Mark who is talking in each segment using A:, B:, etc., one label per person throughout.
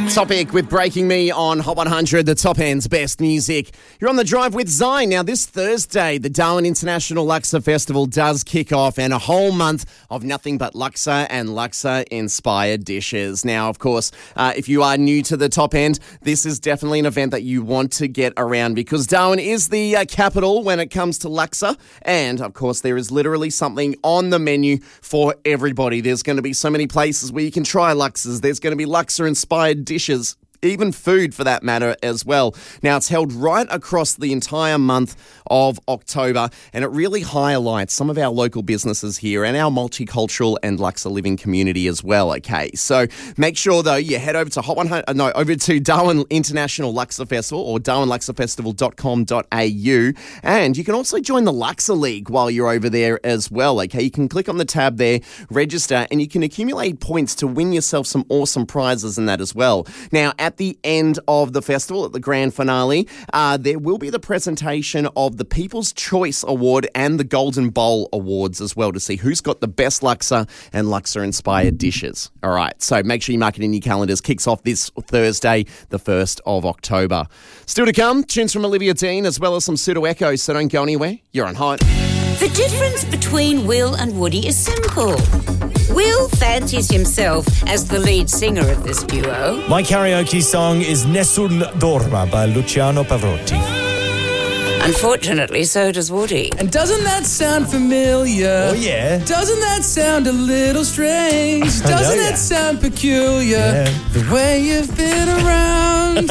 A: Topic with Breaking Me on Hot 100, the top end's best music. You're on the drive with Zine. Now, this Thursday, the Darwin International Laksa Festival does kick off, and a whole month of nothing but laksa and laksa-inspired dishes. Now, of course, if you are new to the top end, this is definitely an event that you want to get around because Darwin is the capital when it comes to laksa, and, of course, there is literally something on the menu for everybody. There's going to be so many places where you can try laksas. There's going to be laksa-inspired dishes, even food for that matter as well. Now, it's held right across the entire month of October, and it really highlights some of our local businesses here and our multicultural and laksa living community as well, okay? So make sure, though, you head over to over to Darwin International Laksa Festival or darwinlaksafestival.com.au, and you can also join the Laksa League while you're over there as well, okay? You can click on the tab there, register, and you can accumulate points to win yourself some awesome prizes in that as well. Now, at the end of the festival, at the grand finale, there will be the presentation of the People's Choice Award and the Golden Bowl Awards as well to see who's got the best laksa and laksa-inspired dishes. All right, so make sure you mark it in your calendars. Kicks off this Thursday, the 1st of October. Still to come, tunes from Olivia Dean as well as some Pseudo Echoes, so don't go anywhere. You're on Hot.
B: The difference between Will and Woody is simple. Will fancies himself as the lead singer of this duo.
C: My karaoke song is Nessun Dorma by Luciano Pavarotti.
B: Unfortunately, so does Woody.
D: And doesn't that sound familiar?
C: Oh, yeah.
D: Doesn't that sound a little strange? Doesn't that sound peculiar?
C: Yeah.
D: The way you've been around.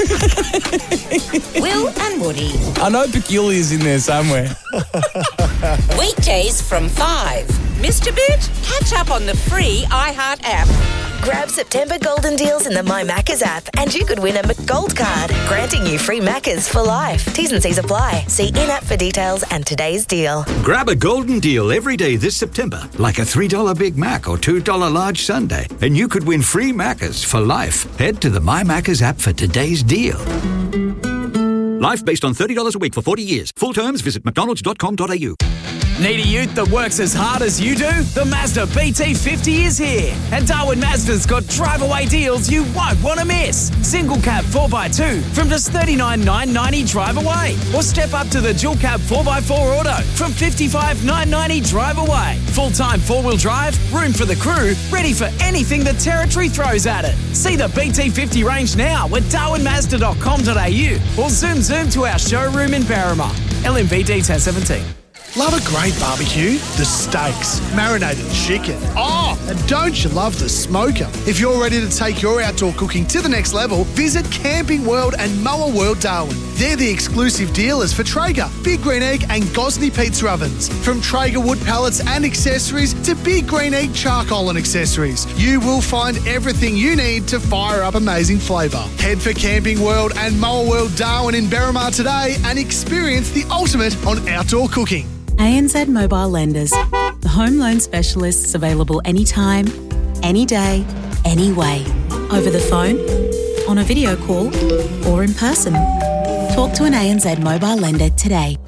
B: Will and Woody.
D: I know peculiar's in there somewhere.
B: Weekdays from 5. Missed a bit? Catch up on the free iHeart app.
E: Grab September golden deals in the My Maccas app and you could win a McGold card, granting you free Maccas for life. T's and C's apply. See in-app for details and today's deal.
F: Grab a golden deal every day this September, like a $3 Big Mac or $2 large sundae, and you could win free Maccas for life. Head to the My Maccas app for today's deal. Life based on $30 a week for 40 years. Full terms, visit mcdonalds.com.au.
D: Need a ute that works as hard as you do? The Mazda BT50 is here. And Darwin Mazda's got drive-away deals you won't want to miss. Single cab 4x2 from just $39,990 drive away. Or step up to the dual cab 4x4 auto from $55,990 drive away. Full-time four-wheel drive, room for the crew, ready for anything the territory throws at it. See the BT50 range now at darwinmazda.com.au or zoom to our showroom in Berrima. LMVD 1017.
G: Love a great barbecue? The steaks, marinated chicken. Oh, and don't you love the smoker? If you're ready to take your outdoor cooking to the next level, visit Camping World and Mower World Darwin. They're the exclusive dealers for Traeger, Big Green Egg and Gosney pizza ovens. From Traeger wood pallets and accessories to Big Green Egg charcoal and accessories, you will find everything you need to fire up amazing flavour. Head for Camping World and Mower World Darwin in Berrima today and experience the ultimate on outdoor cooking.
H: ANZ Mobile Lenders, the home loan specialists available anytime, any day, any way. Over the phone, on a video call, or in person. Talk to an ANZ Mobile Lender today.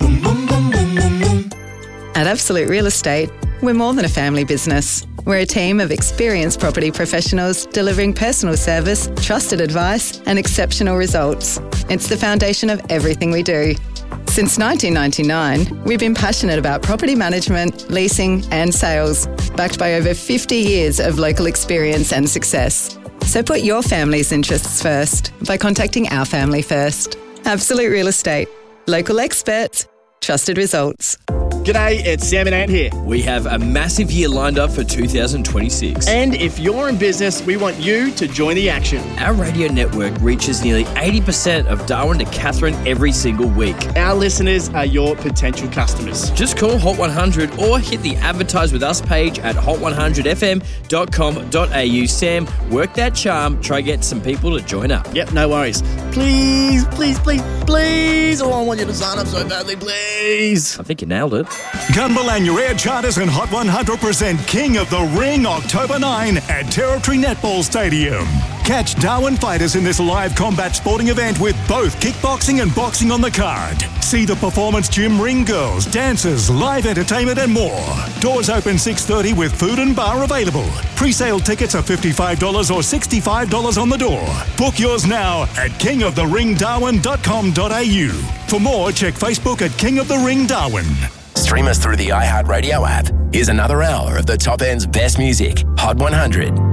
I: At Absolute Real Estate, we're more than a family business. We're a team of experienced property professionals delivering personal service, trusted advice, and exceptional results. It's the foundation of everything we do. Since 1999, we've been passionate about property management, leasing and sales, backed by over 50 years of local experience and success. So put your family's interests first by contacting our family first. Absolute Real Estate. Local experts. Trusted results.
J: G'day, it's Sam and Ant here.
K: We have a massive year lined up for 2026.
J: And if you're in business, we want you to join the action.
K: Our radio network reaches nearly 80% of Darwin to Katherine every single week.
J: Our listeners are your potential customers.
K: Just call Hot 100 or hit the Advertise With Us page at hot100fm.com.au. Sam, work that charm. Try get some people to join up.
J: Yep, no worries. Please, please, please, please. Oh, I want you to sign up so badly, please.
K: I think you nailed it.
L: Gunbalan, your air charters and Hot 100% King of the Ring, October 9 at Territory Netball Stadium. Catch Darwin fighters in this live combat sporting event with both kickboxing and boxing on the card. See the performance gym, ring girls, dancers, live entertainment and more. Doors open 6:30 with food and bar available. Pre-sale tickets are $55 or $65 on the door. Book yours now at kingoftheringdarwin.com.au. For more, check Facebook at King of the Ring Darwin.
M: Stream us through the iHeartRadio app. Here's another hour of the Top End's best music, Hot 100.